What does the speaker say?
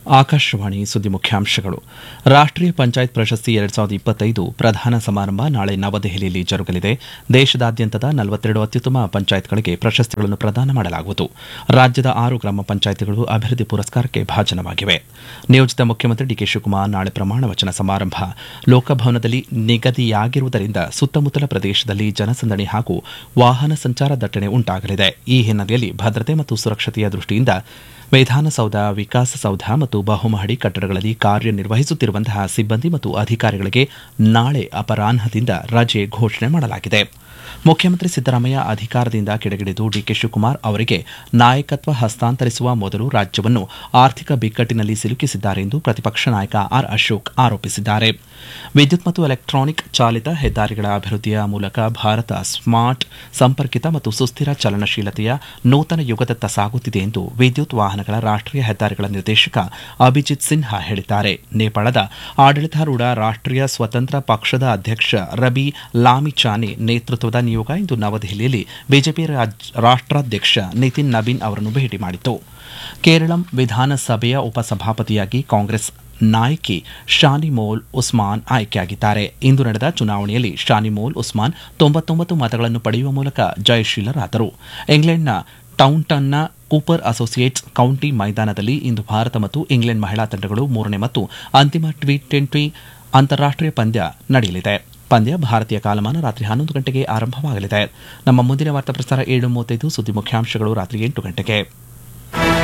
ಆಕಾಶವಾಣಿ ಸುದ್ದಿ ಮುಖ್ಯಾಂಶಗಳು. ರಾಷ್ಟ್ರೀಯ ಪಂಚಾಯತ್ ಪ್ರಶಸ್ತಿ 2025 ಪ್ರಧಾನ ಸಮಾರಂಭ ನಾಳೆ ನವದೆಹಲಿಯಲ್ಲಿ ಜರುಗಲಿದೆ. ದೇಶದಾದ್ಯಂತದ 42 ಅತ್ಯುತ್ತಮ ಪಂಚಾಯತ್ಗಳಿಗೆ ಪ್ರಶಸ್ತಿಗಳನ್ನು ಪ್ರದಾನ ಮಾಡಲಾಗುವುದು. ರಾಜ್ಯದ 6 ಗ್ರಾಮ ಪಂಚಾಯತ್ಗಳು ಅಭಿವೃದ್ಧಿ ಪುರಸ್ಕಾರಕ್ಕೆ ಭಾಜನವಾಗಿವೆ. ನಿಯೋಜಿತ ಮುಖ್ಯಮಂತ್ರಿ ಡಿಕೆ ಶಿವಕುಮಾರ್ ನಾಳೆ ಪ್ರಮಾಣ ವಚನ ಸಮಾರಂಭ ಲೋಕಭವನದಲ್ಲಿ ನಿಗದಿಯಾಗಿರುವುದರಿಂದ ಸುತ್ತಮುತ್ತಲ ಪ್ರದೇಶದಲ್ಲಿ ಜನಸಂದಣಿ ಹಾಗೂ ವಾಹನ ಸಂಚಾರ ದಟ್ಟಣೆ ಉಂಟಾಗಲಿದೆ. ಈ ಹಿನ್ನೆಲೆಯಲ್ಲಿ ಭದ್ರತೆ ಮತ್ತು ಸುರಕ್ಷತೆಯ ದೃಷ್ಟಿಯಿಂದ ವಿಧಾನಸೌಧ, ವಿಕಾಸಸೌಧ ಮತ್ತು ಬಹುಮಹಡಿ ಕಟ್ಟಡಗಳಲ್ಲಿ ಕಾರ್ಯನಿರ್ವಹಿಸುತ್ತಿರುವಂತಹ ಸಿಬ್ಬಂದಿ ಮತ್ತು ಅಧಿಕಾರಿಗಳಿಗೆ ನಾಳೆ ಅಪರಾಹ್ನದಿಂದ ರಜೆ ಘೋಷಣೆ ಮಾಡಲಾಗಿದೆ. ಮುಖ್ಯಮಂತ್ರಿ ಸಿದ್ದರಾಮಯ್ಯ ಅಧಿಕಾರದಿಂದ ಕೆಳಗಿಳಿದು ಡಿಕೆ ಶಿವಕುಮಾರ್ ಅವರಿಗೆ ನಾಯಕತ್ವ ಹಸ್ತಾಂತರಿಸುವ ಮೊದಲು ರಾಜ್ಯವನ್ನು ಆರ್ಥಿಕ ಬಿಕ್ಕಟ್ಟಿನಲ್ಲಿ ಸಿಲುಕಿಸಿದ್ದಾರೆ ಎಂದು ಪ್ರತಿಪಕ್ಷ ನಾಯಕ ಆರ್ ಅಶೋಕ್ ಆರೋಪಿಸಿದ್ದಾರೆ. ವಿದ್ಯುತ್ ಮತ್ತು ಎಲೆಕ್ಟ್ರಾನಿಕ್ ಚಾಲಿತ ಹೆದ್ದಾರಿಗಳ ಅಭಿವೃದ್ಧಿಯ ಮೂಲಕ ಭಾರತ ಸ್ಮಾರ್ಟ್, ಸಂಪರ್ಕಿತ ಮತ್ತು ಸುಸ್ಥಿರ ಚಲನಶೀಲತೆಯ ನೂತನ ಯುಗದತ್ತ ಸಾಗುತ್ತಿದೆ ಎಂದು ವಿದ್ಯುತ್ ವಾಹನಗಳ ರಾಷ್ಟ್ರೀಯ ಹೆದ್ದಾರಿಗಳ ನಿರ್ದೇಶಕ ಅಭಿಜಿತ್ ಸಿನ್ಹಾ ಹೇಳಿದ್ದಾರೆ. ನೇಪಾಳದ ಆಡಳಿತಾರೂಢ ರಾಷ್ಟ್ರೀಯ ಸ್ವತಂತ್ರ ಪಕ್ಷದ ಅಧ್ಯಕ್ಷ ರಬಿ ಲಾಮಿಚಾನೆ ನೇತೃತ್ವದ ನಿಯೋಗ ಇಂದು ನವದೆಹಲಿಯಲ್ಲಿ ಬಿಜೆಪಿ ರಾಷ್ಟ್ರಾಧ್ಯಕ್ಷ ನಿತಿನ್ ನಬೀನ್ ಅವರನ್ನು ಭೇಟಿ ಮಾಡಿತು. ಕೇರಳ ವಿಧಾನಸಭೆಯ ಉಪಸಭಾಪತಿಯಾಗಿ ಕಾಂಗ್ರೆಸ್ ನಾಯಕಿ ಶಾನಿಮೋಲ್ ಉಸ್ಮಾನ್ ಆಯ್ಕೆಯಾಗಿದ್ದಾರೆ. ಇಂದು ನಡೆದ ಚುನಾವಣೆಯಲ್ಲಿ ಶಾನಿಮೋಲ್ ಉಸ್ಮಾನ್ 99 ಮತಗಳನ್ನು ಪಡೆಯುವ ಮೂಲಕ ಜಯಶೀಲರಾದರು. ಇಂಗ್ಲೆಂಡ್ನ ಟೌಂಟನ್ನ ಕೂಪರ್ ಅಸೋಸಿಯೇಟ್ಸ್ ಕೌಂಟಿ ಮೈದಾನದಲ್ಲಿ ಇಂದು ಭಾರತ ಮತ್ತು ಇಂಗ್ಲೆಂಡ್ ಮಹಿಳಾ ತಂಡಗಳು 3ನೇ ಮತ್ತು ಅಂತಿಮ T20 ಅಂತಾರಾಷ್ಟ್ರೀಯ ಪಂದ್ಯ ನಡೆಯಲಿದೆ. ಪಂದ್ಯ ಭಾರತೀಯ ಕಾಲಮಾನ ರಾತ್ರಿ 11 ಗಂಟೆಗೆ ಆರಂಭವಾಗಲಿದೆ. ನಮ್ಮ ಮುಂದಿನ ವಾರ್ತಾ ಪ್ರಸಾರ 7:35. ಸುದ್ದಿ ಮುಖ್ಯಾಂಶಗಳು ರಾತ್ರಿ 8 ಗಂಟೆಗೆ.